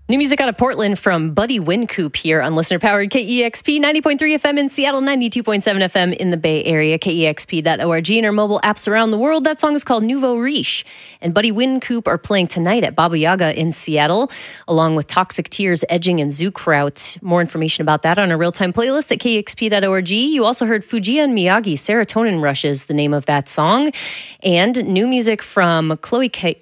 New music out of Portland from Buddy Wincoop here on listener-powered KEXP 90.3 FM in Seattle, 92.7 FM in the Bay Area, KEXP.org, and our mobile apps around the world. That song is called Nouveau Riche. And Buddy Wincoop are playing tonight at Baba Yaga in Seattle, along with Toxic Tears, Edging, and Zookraut. More information about that on our real-time playlist at KEXP.org. You also heard Fujiya and Miyagi, Serotonin Rush is the name of that song. And new music from Chloe Kaye.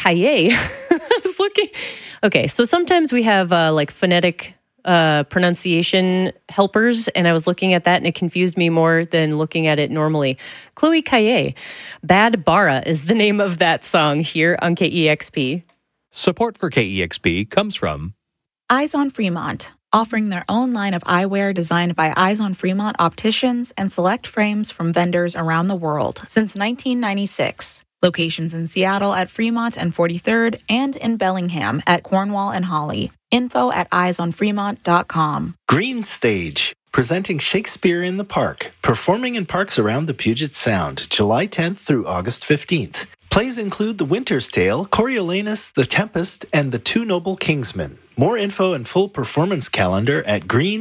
I was looking... Okay, so sometimes we have phonetic pronunciation helpers, and I was looking at that and it confused me more than looking at it normally. Chloe Kaye, Bad Bara is the name of that song here on KEXP. Support for KEXP comes from Eyes on Fremont, offering their own line of eyewear designed by Eyes on Fremont opticians and select frames from vendors around the world since 1996. Locations in Seattle at Fremont and 43rd and in Bellingham at Cornwall and Holly. Info at eyesonfremont.com. Green Stage, presenting Shakespeare in the Park, performing in parks around the Puget Sound, July 10th through August 15th. Plays include The Winter's Tale, Coriolanus, The Tempest, and The Two Noble Kingsmen. More info and full performance calendar at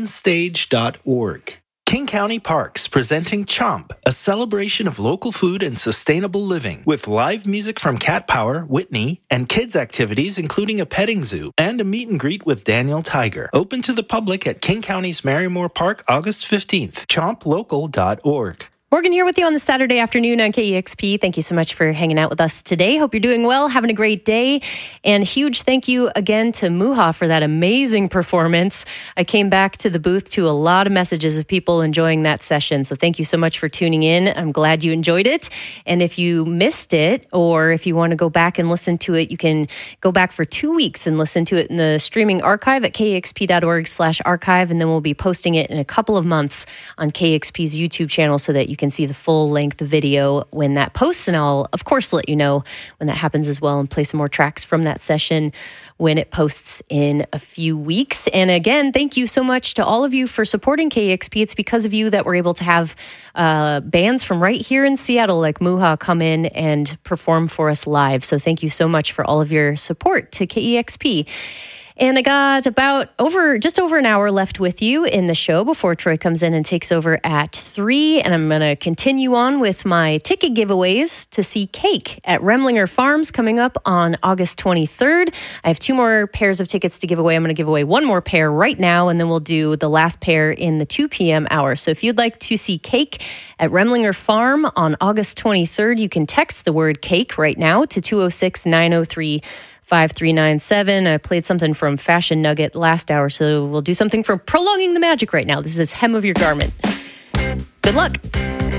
greenstage.org. King County Parks presenting Chomp, a celebration of local food and sustainable living, with live music from Cat Power, Whitney, and kids activities including a petting zoo and a meet and greet with Daniel Tiger. Open to the public at King County's Marymore Park, August 15th. ChompLocal.org. Morgan here with you on the Saturday afternoon on KEXP. Thank you so much for hanging out with us today. Hope you're doing well, having a great day. And huge thank you again to Muha for that amazing performance. I came back to the booth to a lot of messages of people enjoying that session. So thank you so much for tuning in. I'm glad you enjoyed it. And if you missed it, or if you want to go back and listen to it, you can go back for 2 weeks and listen to it in the streaming archive at kexp.org/archive. And then we'll be posting it in a couple of months on KEXP's YouTube channel so that you can see the full-length video when that posts, and I'll, of course, let you know when that happens as well and play some more tracks from that session when it posts in a few weeks. And again, thank you so much to all of you for supporting KEXP. It's because of you that we're able to have bands from right here in Seattle like Muha come in and perform for us live. So thank you so much for all of your support to KEXP. And I got just over an hour left with you in the show before Troy comes in and takes over at 3. And I'm going to continue on with my ticket giveaways to see Cake at Remlinger Farms coming up on August 23rd. I have 2 more pairs of tickets to give away. I'm going to give away 1 more pair right now, and then we'll do the last pair in the 2 p.m. hour. So if you'd like to see Cake at Remlinger Farm on August 23rd, you can text the word Cake right now to 206-903-5397. I played something from Fashion Nugget last hour, so we'll do something from Prolonging the Magic right now. This is Hem of Your Garment. Good luck.